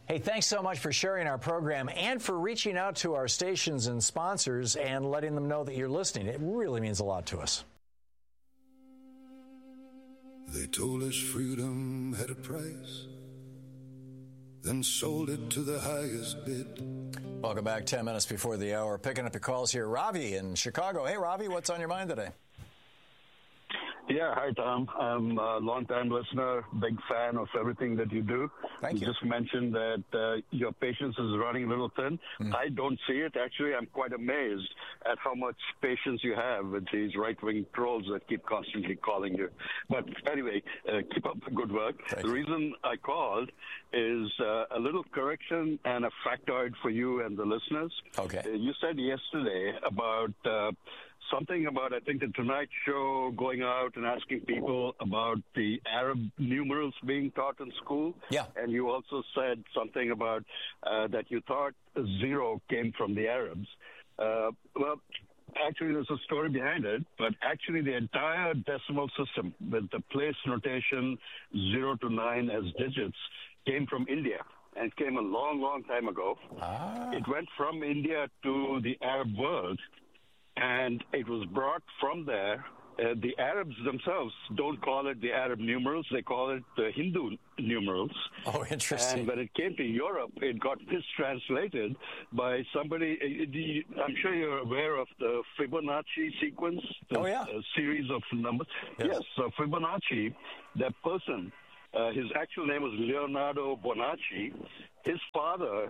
Hey, thanks so much for sharing our program and for reaching out to our stations and sponsors and letting them know that you're listening. It really means a lot to us. They told us freedom had a price, then sold it to the highest bid. Welcome back. 10 minutes before the hour. Picking up your calls here. Ravi in Chicago. Hey, Ravi, what's on your mind today? Yeah, hi, Tom. I'm a long-time listener, big fan of everything that you do. Thank you. You just mentioned that your patience is running a little thin. I don't see it. Actually, I'm quite amazed at how much patience you have with these right-wing trolls that keep constantly calling you. But anyway, keep up the good work. The reason I called is a little correction and a factoid for you and the listeners. Okay. You said yesterday about something about, I think, the Tonight Show going out and asking people about the Arab numerals being taught in school. Yeah. And you also said something about that you thought zero came from the Arabs. Well, actually, there's a story behind it, but actually the entire decimal system with the place notation 0 to 9 as digits came from India. And came a long, long time ago. It went from India to the Arab world. And it was brought from there. The Arabs themselves don't call it the Arab numerals. They call it the Hindu numerals. Oh, interesting. And when it came to Europe, it got mistranslated by somebody. I'm sure you're aware of the Fibonacci sequence, the series of numbers. Yes, so Fibonacci, that person, his actual name was Leonardo Bonacci. His father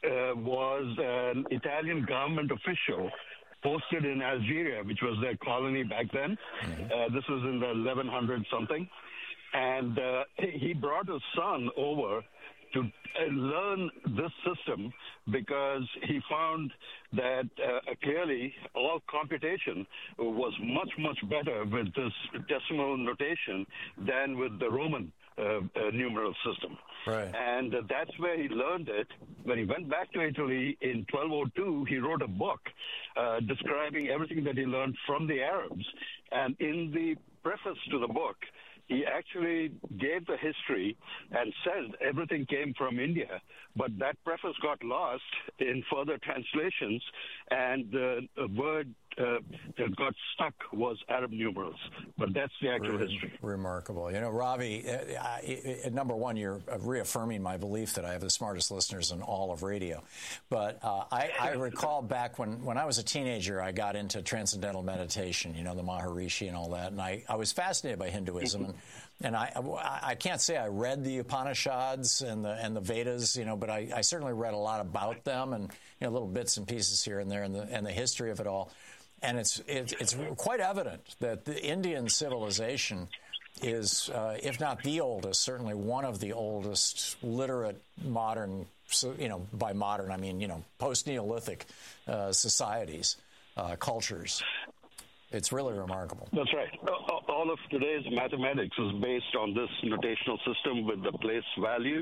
was an Italian government official posted in Algeria, which was their colony back then. This was in the 1100 something. And he brought his son over to learn this system because he found that clearly all computation was much, much better with this decimal notation than with the Roman numeral system. Right. And that's where he learned it. When he went back to Italy in 1202, he wrote a book describing everything that he learned from the Arabs. And in the preface to the book, he actually gave the history and said everything came from India. But that preface got lost in further translations, and the word that got stuck was Arab numerals. But that's the actual history. Remarkable. You know, Ravi, number one, you're reaffirming my belief that I have the smartest listeners in all of radio. But I recall back when I was a teenager, I got into transcendental meditation, you know, the Maharishi and all that. And I was fascinated by Hinduism. And I can't say I read the Upanishads and the Vedas, you know, but I certainly read a lot about them and, you know, little bits and pieces here and there and the history of it all. And it's quite evident that the Indian civilization is, if not the oldest, certainly one of the oldest literate modern, you know, by modern I mean, you know, post-Neolithic societies, cultures. It's really remarkable. That's right. All of today's mathematics is based on this notational system with the place value.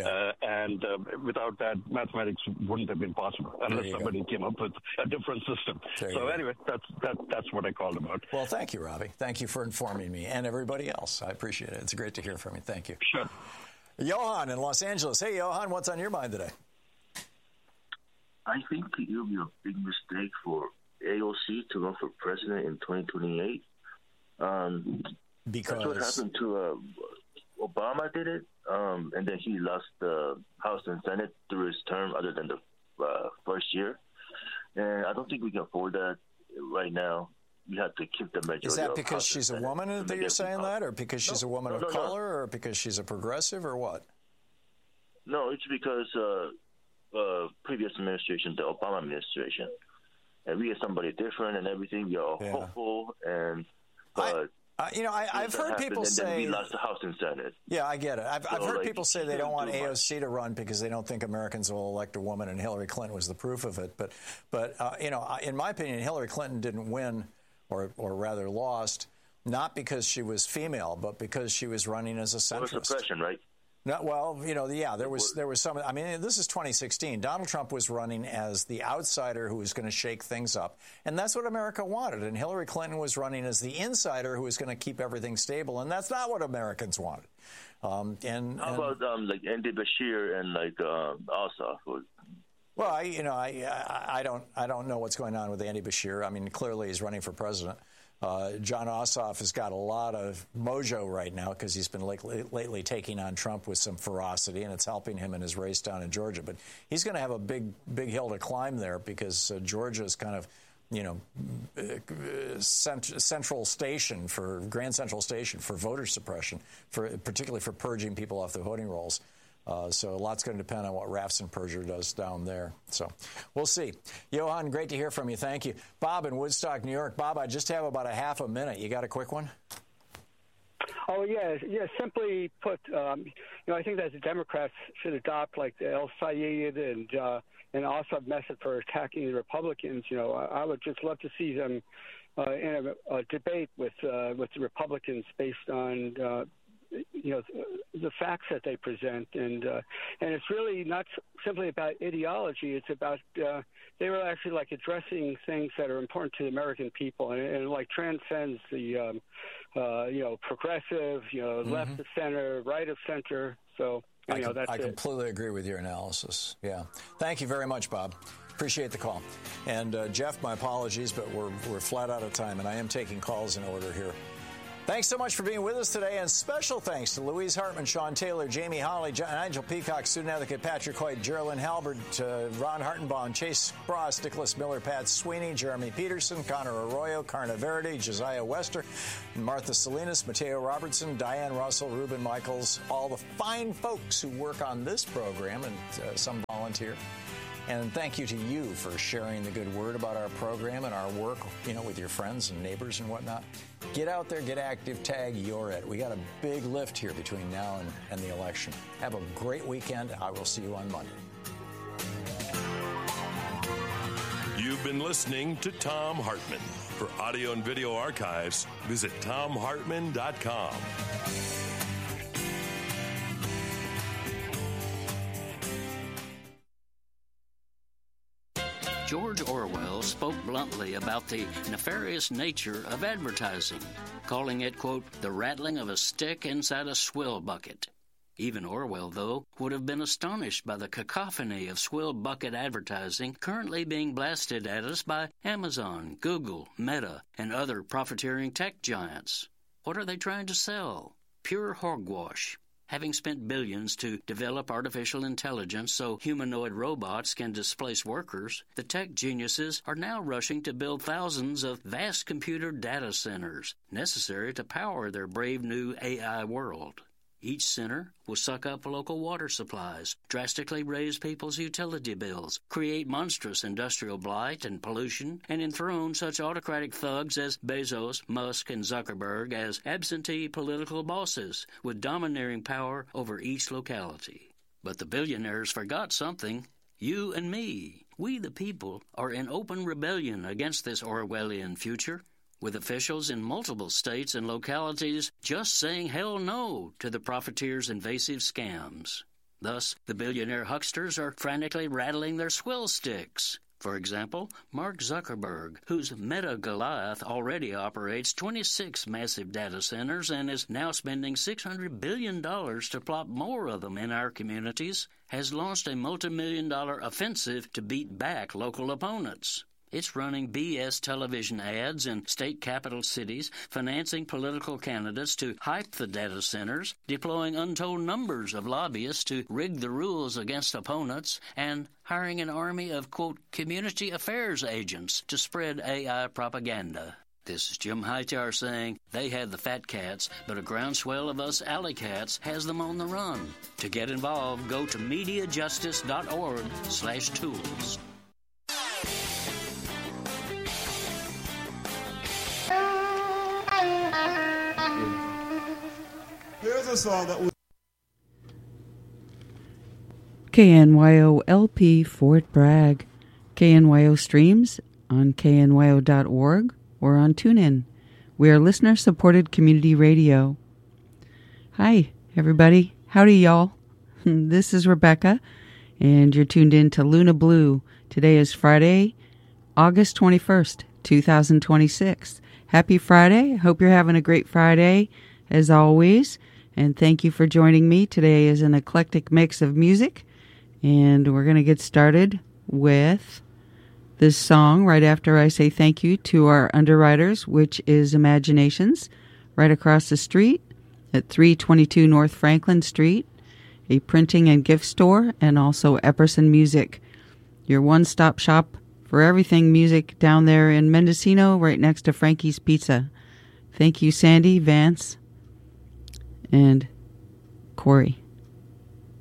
And without that, mathematics wouldn't have been possible unless somebody came up with a different system. So anyway, that's what I called about. Well, thank you, Ravi. Thank you for informing me and everybody else. I appreciate it. It's great to hear from you. Thank you. Sure. Johan in Los Angeles. Hey, Johan, what's on your mind today? I think it will be a big mistake for AOC to run for president in 2028. Because that's what happened to Obama did it, and then he lost the House and Senate through his term other than the first year. And I don't think we can afford that right now. We have to keep the majority. Is that because she's a woman that you're saying that, or because she's a woman of color, or because she's a progressive, or what? No, it's because previous administration, the Obama administration. And we are somebody different and everything. We are hopeful. And I've heard people say we lost the House and Senate. Yeah, I get it. I've heard people say they don't want AOC to run because they don't think Americans will elect a woman, and Hillary Clinton was the proof of it. But in my opinion, Hillary Clinton didn't win, or rather lost, not because she was female, but because she was running as a centrist. It was suppression, right? No, well, there was some. I mean, this is 2016. Donald Trump was running as the outsider who was going to shake things up, and that's what America wanted. And Hillary Clinton was running as the insider who was going to keep everything stable, and that's not what Americans wanted. How about like Andy Bashir and like Ossoff? Well, I don't know what's going on with Andy Bashir. I mean, clearly he's running for president. John Ossoff has got a lot of mojo right now because he's been lately taking on Trump with some ferocity, and it's helping him in his race down in Georgia. But he's going to have a big hill to climb there because Georgia is kind of, central station for Grand Central Station for voter suppression, particularly for purging people off the voting rolls. So a lot's going to depend on what Raffensperger does down there. So we'll see. Johan, great to hear from you. Thank you. Bob in Woodstock, New York. Bob, I just have about a half a minute. You got a quick one? Oh, yeah. Simply put, I think that the Democrats should adopt like the El Sayed and Ossoff method for attacking the Republicans. I would just love to see them in a debate with the Republicans based on the facts that they present, and it's really not simply about ideology. It's about they were actually like addressing things that are important to the American people, and like transcends the progressive, left of center, right of center. So I completely agree with your analysis. Yeah, thank you very much, Bob. Appreciate the call. And Jeff, my apologies, but we're flat out of time, and I am taking calls in order here. Thanks so much for being with us today, and special thanks to Louise Hartman, Sean Taylor, Jamie Holly, Nigel Peacock, student advocate Patrick Hoyt, Geraldine Halbert, Ron Hartenbaum, Chase Frost, Nicholas Miller, Pat Sweeney, Jeremy Peterson, Connor Arroyo, Carna Verity, Josiah Wester, Martha Salinas, Mateo Robertson, Diane Russell, Ruben Michaels, all the fine folks who work on this program, and some volunteer. And thank you to you for sharing the good word about our program and our work, with your friends and neighbors and whatnot. Get out there, get active, tag You're It. We got a big lift here between now and the election. Have a great weekend. I will see you on Monday. You've been listening to Thom Hartmann. For audio and video archives, visit ThomHartmann.com. George Orwell spoke bluntly about the nefarious nature of advertising, calling it, quote, the rattling of a stick inside a swill bucket. Even Orwell, though, would have been astonished by the cacophony of swill bucket advertising currently being blasted at us by Amazon, Google, Meta, and other profiteering tech giants. What are they trying to sell? Pure hogwash. Having spent billions to develop artificial intelligence so humanoid robots can displace workers, the tech geniuses are now rushing to build thousands of vast computer data centers necessary to power their brave new AI world. Each center will suck up local water supplies, drastically raise people's utility bills, create monstrous industrial blight and pollution, and enthrone such autocratic thugs as Bezos, Musk, and Zuckerberg as absentee political bosses with domineering power over each locality. But the billionaires forgot something. You and me, we the people, are in open rebellion against this Orwellian future, with officials in multiple states and localities just saying hell no to the profiteers' invasive scams. Thus, the billionaire hucksters are frantically rattling their swill sticks. For example, Mark Zuckerberg, whose Meta Goliath already operates 26 massive data centers and is now spending $600 billion to plop more of them in our communities, has launched a multi-million-dollar offensive to beat back local opponents. It's running BS television ads in state capital cities, financing political candidates to hype the data centers, deploying untold numbers of lobbyists to rig the rules against opponents, and hiring an army of, quote, community affairs agents to spread AI propaganda. This is Jim Hightower saying they have the fat cats, but a groundswell of us alley cats has them on the run. To get involved, go to MediaJustice.org/tools. Here's a song that was KNYO LP Fort Bragg. KNYO streams on knyo.org or on TuneIn. We are listener-supported community radio. Hi, everybody. Howdy, y'all. This is Rebecca, and you're tuned in to Luna Blue. Today is Friday, August 21st, 2026. Happy Friday. I hope you're having a great Friday, as always. And thank you for joining me. Today is an eclectic mix of music, and we're going to get started with this song right after I say thank you to our underwriters, which is Imaginations, right across the street at 322 North Franklin Street, a printing and gift store, and also Epperson Music, your one-stop shop for everything music down there in Mendocino, right next to Frankie's Pizza. Thank you, Sandy, Vance, and Corey.